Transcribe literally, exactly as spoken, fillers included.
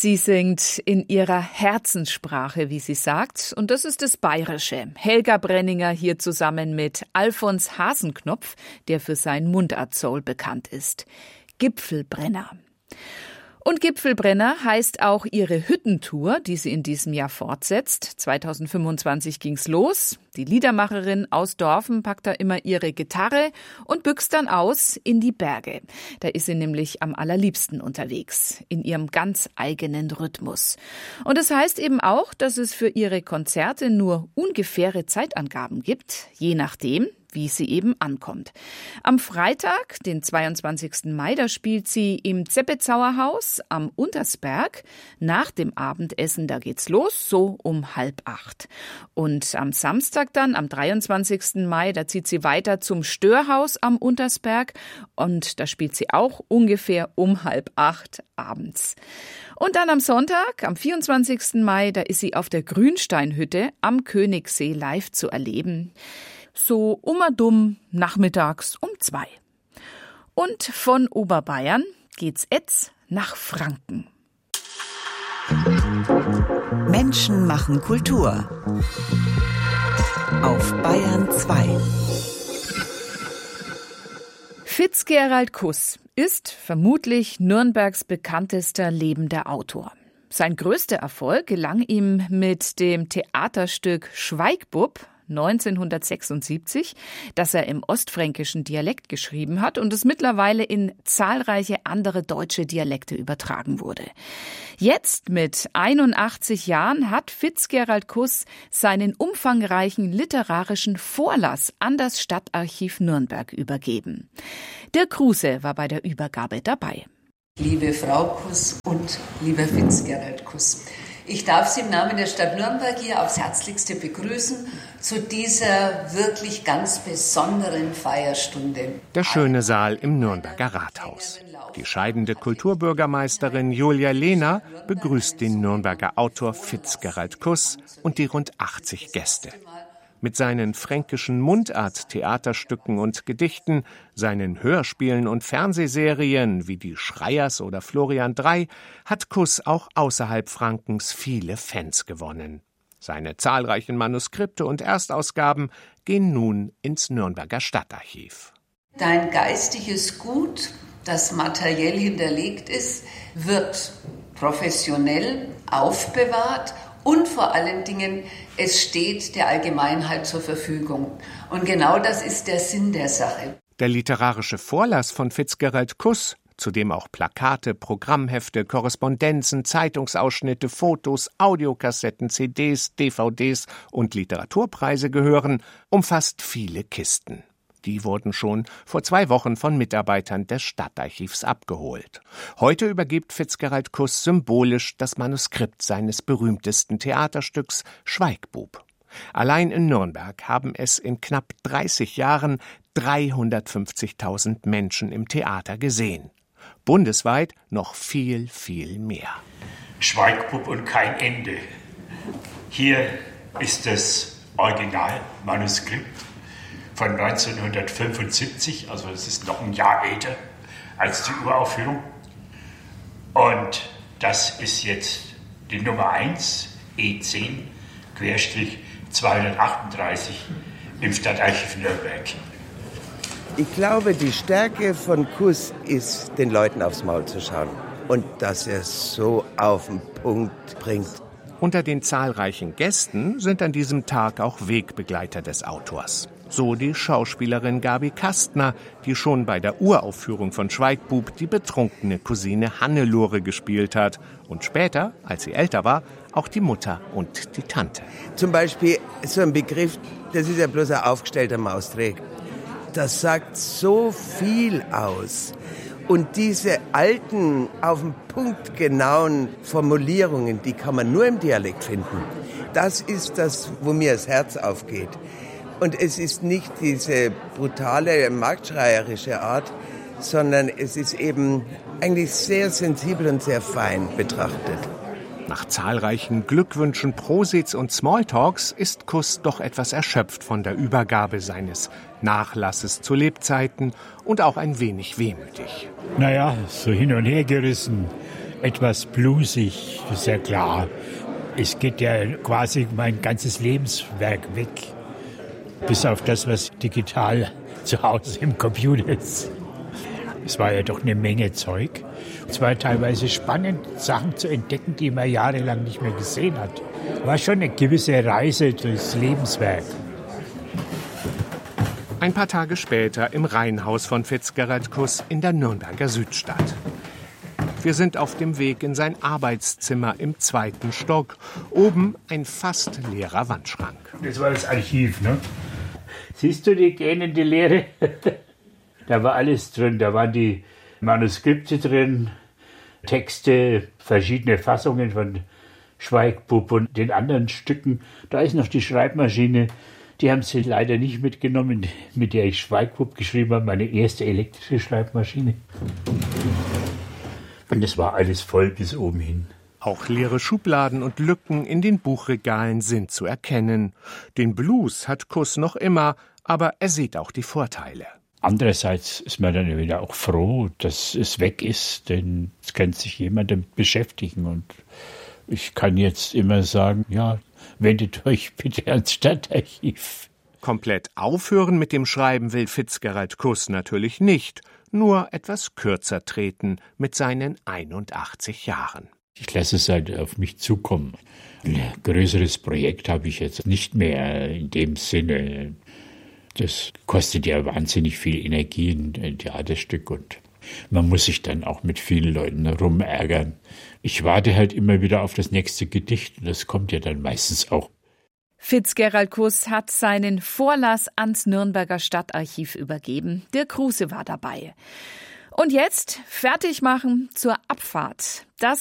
Sie singt in ihrer Herzenssprache, wie sie sagt, und das ist das Bayerische. Helga Brenninger hier zusammen mit Alfons Hasenknopf, der für sein Mundart-Soul bekannt ist. Gipfelbrenner. Und Gipfelbrenner heißt auch ihre Hüttentour, die sie in diesem Jahr fortsetzt. zweitausendfünfundzwanzig ging's los. Die Liedermacherin aus Dorfen packt da immer ihre Gitarre und büxt dann aus in die Berge. Da ist sie nämlich am allerliebsten unterwegs, in ihrem ganz eigenen Rhythmus. Und das heißt eben auch, dass es für ihre Konzerte nur ungefähre Zeitangaben gibt, je nachdem, wie sie eben ankommt. Am Freitag, den zweiundzwanzigsten Mai, da spielt sie im Zeppezauer Haus am Untersberg. Nach dem Abendessen, da geht's los, so um halb acht. Und am Samstag dann, am dreiundzwanzigsten Mai, da zieht sie weiter zum Störhaus am Untersberg. Und da spielt sie auch ungefähr um halb acht abends. Und dann am Sonntag, am vierundzwanzigsten Mai, da ist sie auf der Grünsteinhütte am Königssee live zu erleben. So ummerdumm nachmittags um zwei. Und von Oberbayern geht's jetzt nach Franken. Menschen machen Kultur. Auf Bayern zwei. Fitzgerald Kuss ist vermutlich Nürnbergs bekanntester lebender Autor. Sein größter Erfolg gelang ihm mit dem Theaterstück Schweigbub neunzehnhundertsechsundsiebzig, das er im ostfränkischen Dialekt geschrieben hat und es mittlerweile in zahlreiche andere deutsche Dialekte übertragen wurde. Jetzt mit einundachtzig Jahren hat Fitzgerald Kuss seinen umfangreichen literarischen Vorlass an das Stadtarchiv Nürnberg übergeben. Dirk Kruse war bei der Übergabe dabei. Liebe Frau Kuss und lieber Fitzgerald Kuss, ich darf Sie im Namen der Stadt Nürnberg hier aufs Herzlichste begrüßen zu dieser wirklich ganz besonderen Feierstunde. Der schöne Saal im Nürnberger Rathaus. Die scheidende Kulturbürgermeisterin Julia Lehner begrüßt den Nürnberger Autor Fitzgerald Kuss und die rund achtzig Gäste. Mit seinen fränkischen Mundart-Theaterstücken und Gedichten, seinen Hörspielen und Fernsehserien wie die Schreiers oder Florian drei hat Kuss auch außerhalb Frankens viele Fans gewonnen. Seine zahlreichen Manuskripte und Erstausgaben gehen nun ins Nürnberger Stadtarchiv. Dein geistiges Gut, das materiell hinterlegt ist, wird professionell aufbewahrt. Und vor allen Dingen, es steht der Allgemeinheit zur Verfügung. Und genau das ist der Sinn der Sache. Der literarische Vorlass von Fitzgerald Kuss, zu dem auch Plakate, Programmhefte, Korrespondenzen, Zeitungsausschnitte, Fotos, Audiokassetten, C Ds, D V Ds und Literaturpreise gehören, umfasst viele Kisten. Die wurden schon vor zwei Wochen von Mitarbeitern des Stadtarchivs abgeholt. Heute übergibt Fitzgerald Kuss symbolisch das Manuskript seines berühmtesten Theaterstücks Schweigbub. Allein in Nürnberg haben es in knapp dreißig Jahren dreihundertfünfzigtausend Menschen im Theater gesehen. Bundesweit noch viel, viel mehr. Schweigbub und kein Ende. Hier ist das Originalmanuskript von neunzehnhundertfünfundsiebzig, also es ist noch ein Jahr älter als die Uraufführung. Und das ist jetzt die Nummer eins, E zehn zweihundertachtunddreißig im Stadtarchiv Nürnberg. Ich glaube, die Stärke von Kuss ist, den Leuten aufs Maul zu schauen und dass er es so auf den Punkt bringt. Unter den zahlreichen Gästen sind an diesem Tag auch Wegbegleiter des Autors. So die Schauspielerin Gabi Kastner, die schon bei der Uraufführung von Schweigbub die betrunkene Cousine Hannelore gespielt hat und später, als sie älter war, auch die Mutter und die Tante. Zum Beispiel so ein Begriff, das ist ja bloß ein aufgestellter Mausdreck. Das sagt so viel aus. Und diese alten, auf den Punkt genauen Formulierungen, die kann man nur im Dialekt finden. Das ist das, wo mir das Herz aufgeht. Und es ist nicht diese brutale, marktschreierische Art, sondern es ist eben eigentlich sehr sensibel und sehr fein betrachtet. Nach zahlreichen Glückwünschen, Prosits und Smalltalks ist Kuss doch etwas erschöpft von der Übergabe seines Nachlasses zu Lebzeiten und auch ein wenig wehmütig. Naja, so hin und her gerissen. etwas bluesig, das ist ja klar. Es geht ja quasi mein ganzes Lebenswerk weg, bis auf das, was digital zu Hause im Computer ist. Es war ja doch eine Menge Zeug. Es war teilweise spannend, Sachen zu entdecken, die man jahrelang nicht mehr gesehen hat. War schon eine gewisse Reise durchs Lebenswerk. Ein paar Tage später im Reihenhaus von Fitzgerald Kuss in der Nürnberger Südstadt. Wir sind auf dem Weg in sein Arbeitszimmer im zweiten Stock. Oben ein fast leerer Wandschrank. Das war das Archiv, ne? Siehst du die gähnende Leere? Da war alles drin. Da waren die Manuskripte drin, Texte, verschiedene Fassungen von Schweigbub und den anderen Stücken. Da ist noch die Schreibmaschine. Die haben sie leider nicht mitgenommen, mit der ich Schweigbub geschrieben habe, meine erste elektrische Schreibmaschine. Und es war alles voll bis oben hin. Auch leere Schubladen und Lücken in den Buchregalen sind zu erkennen. Den Blues hat Kuss noch immer, aber er sieht auch die Vorteile. Andererseits ist man dann wieder auch froh, dass es weg ist, denn es kann sich jemand damit beschäftigen. Und ich kann jetzt immer sagen, ja, wendet euch bitte ans Stadtarchiv. Komplett aufhören mit dem Schreiben will Fitzgerald Kuss natürlich nicht, nur etwas kürzer treten mit seinen einundachtzig Jahren. Ich lasse es halt auf mich zukommen. Ein größeres Projekt habe ich jetzt nicht mehr in dem Sinne. Das kostet ja wahnsinnig viel Energie, ein Theaterstück, und man muss sich dann auch mit vielen Leuten rumärgern. Ich warte halt immer wieder auf das nächste Gedicht und das kommt ja dann meistens auch. Fitzgerald Kuss hat seinen Vorlass ans Nürnberger Stadtarchiv übergeben. Dirk Kruse war dabei. Und jetzt fertig machen zur Abfahrt. Das